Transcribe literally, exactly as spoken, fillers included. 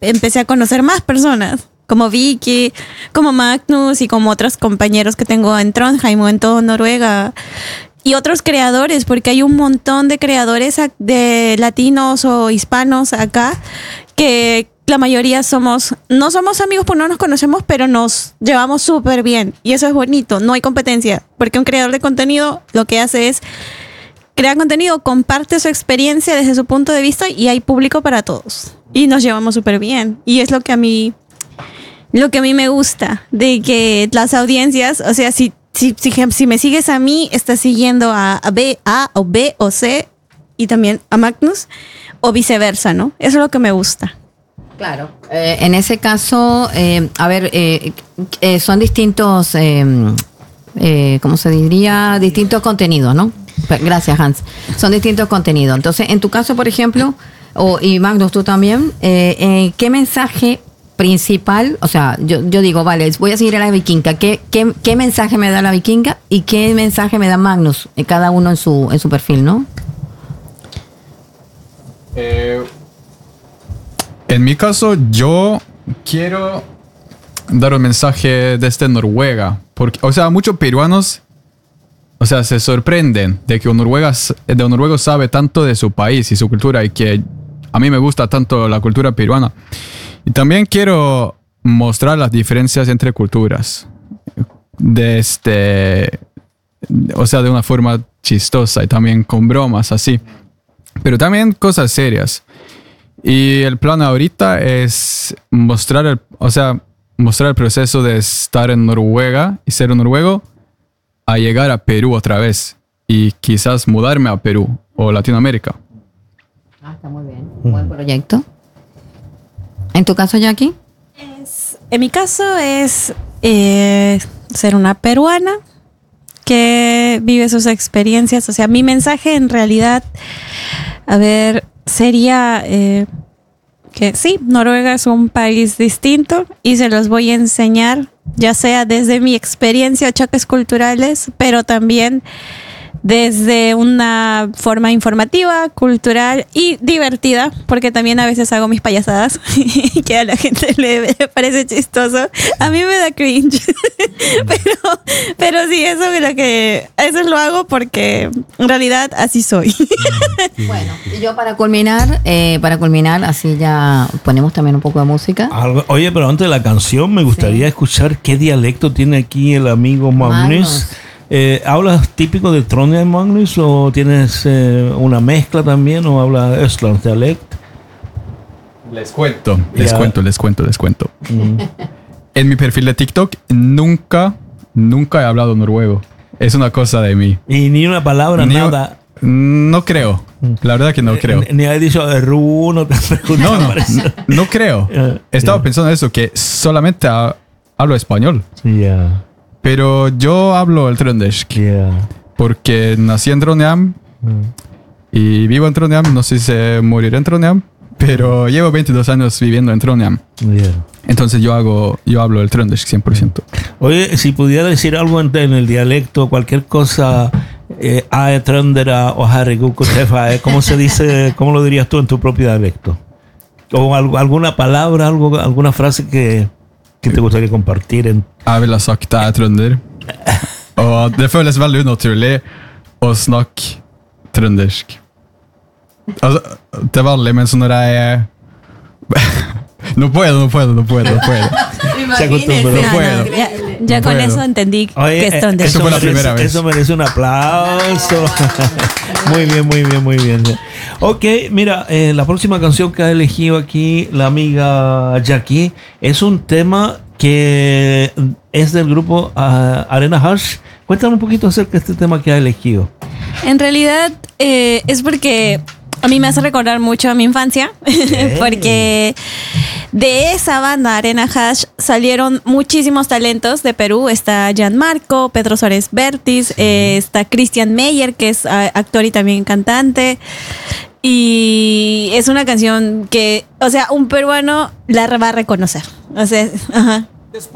empecé a conocer más personas, como Vicky, como Magnus y como otros compañeros que tengo en Trondheim o en todo Noruega. Y otros creadores, porque hay un montón de creadores de latinos o hispanos acá que la mayoría somos, no somos amigos porque no nos conocemos, pero nos llevamos súper bien. Y eso es bonito, no hay competencia. Porque un creador de contenido lo que hace es crear contenido, comparte su experiencia desde su punto de vista y hay público para todos. Y nos llevamos súper bien. Y es lo que a mí, lo que a mí me gusta, de que las audiencias, o sea, si, si, si, si me sigues a mí, estás siguiendo a, a B, A o B o C y también a Magnus o viceversa, ¿no? Eso es lo que me gusta. Claro. Eh, en ese caso, eh, a ver, eh, eh, son distintos, eh, eh, ¿cómo se diría? Distintos contenidos, ¿no? Gracias, Hans. Son distintos contenidos. Entonces, en tu caso, por ejemplo, o, y Magnus, tú también, eh, eh, ¿qué mensaje principal? O sea, yo, yo digo, vale, voy a seguir a la vikinga. ¿Qué, qué, qué mensaje me da la vikinga y qué mensaje me da Magnus? Eh, cada uno en su, en su perfil, ¿no? Eh... En mi caso, yo quiero dar un mensaje desde Noruega. Porque, o sea, muchos peruanos, o sea, se sorprenden de que un noruego, de un noruego sabe tanto de su país y su cultura y que a mí me gusta tanto la cultura peruana. Y también quiero mostrar las diferencias entre culturas. De este, o sea, de una forma chistosa y también con bromas así. Pero también cosas serias. Y el plan ahorita es mostrar el, o sea, mostrar el proceso de estar en Noruega y ser un noruego a llegar a Perú otra vez y quizás mudarme a Perú o Latinoamérica. Ah, está muy bien. Un buen proyecto. ¿En tu caso, Jackie? Es, en mi caso es eh, ser una peruana que vive sus experiencias. O sea, mi mensaje en realidad, a ver, sería eh, que sí, Noruega es un país distinto y se los voy a enseñar, ya sea desde mi experiencia o choques culturales, pero también desde una forma informativa, cultural y divertida, porque también a veces hago mis payasadas y que a la gente le, le parece chistoso. A mí me da cringe, pero, pero sí, eso es lo que, eso lo hago porque en realidad así soy. Bueno, yo para culminar, eh, para culminar, así ya ponemos también un poco de música. Algo, oye, pero antes de la canción me gustaría sí. escuchar qué dialecto tiene aquí el amigo Magnus. Eh, ¿Hablas típico de Trondheim, Magnus, o tienes eh, una mezcla también, o hablas Östlands dialect? Les cuento, les Ya. cuento, les cuento, les cuento. Mm. En mi perfil de TikTok nunca, nunca he hablado noruego. Es una cosa de mí. Y ni una palabra, Ni- nada. No creo. La verdad que no creo. Ni, ni has dicho de Ru, no te has preguntado. No, no, por eso. no, no creo. Eh, Estaba ya. pensando eso, que solamente ha- hablo español. Ya, Pero yo hablo el trøndersk ya. porque nací en Trondheim Mm. y vivo en Trondheim. No sé si se moriré en Trondheim, pero llevo veintidós años viviendo en Trondheim. Ya. Entonces yo hago, yo hablo el trøndersk cien por ciento. Oye, si pudiera decir algo en, en el dialecto, cualquier cosa, eh, Ae Trøndera o Herregud, Kutefa, eh, ¿cómo se dice, cómo lo dirías tú en tu propio dialecto? O algo, alguna palabra, algo, alguna frase que, que te gustaría compartir en... Jeg ville ha sagt jeg er trønder. Og det føles veldig unaturlig å snakke trøndersk. Altså, til vanlig, men så når jeg er No puedo, no puedo, no puedo, no puedo. Se acostumbra. No No, puedo. no, ya ya No con puedo. eso entendí Oye, que es eh, trøndersk. Eso fue la merece, primera vez. Eso merece un aplauso. Muy bien, muy bien, muy bien. Ok, mira, eh, la próxima canción que ha elegido aquí la amiga Jackie es un tema que es del grupo uh, Arena Hash. Cuéntame un poquito acerca de este tema que ha elegido. En realidad eh, es porque a mí me hace recordar mucho a mi infancia, porque de esa banda Arena Hash salieron muchísimos talentos de Perú. Está Gianmarco, Pedro Suárez Vértiz, sí. eh, está Christian Meyer, que es uh, actor y también cantante. Y es una canción que, o sea, un peruano la va a reconocer. O sea, ajá.